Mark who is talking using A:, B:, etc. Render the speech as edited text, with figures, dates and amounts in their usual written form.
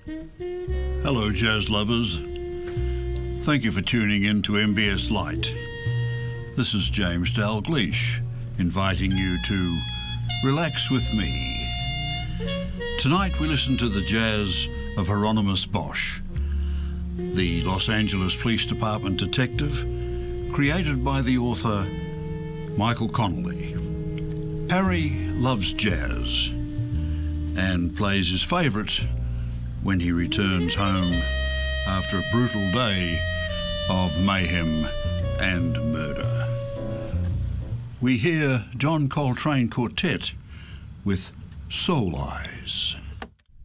A: Hello, jazz lovers. Thank you for tuning in to MBS Light. This is James Dalgleish, inviting you to relax with me. Tonight we listen to the jazz of Hieronymus Bosch, the Los Angeles Police Department detective, created by the author Michael Connelly. Harry loves jazz and plays his favourites when he returns home after a brutal day of mayhem and murder. We hear John Coltrane Quartet with Soul Eyes.